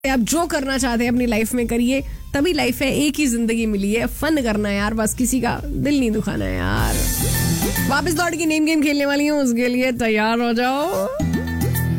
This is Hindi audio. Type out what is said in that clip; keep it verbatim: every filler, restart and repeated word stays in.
आप जो करना चाहते हैं अपनी लाइफ में करिए, तभी लाइफ है, एक ही जिंदगी मिली है, फन करना है यार, बस किसी का दिल नहीं दुखाना है यार। वापस लौट के नेम गेम खेलने वाली हूँ, उसके लिए तैयार हो जाओ।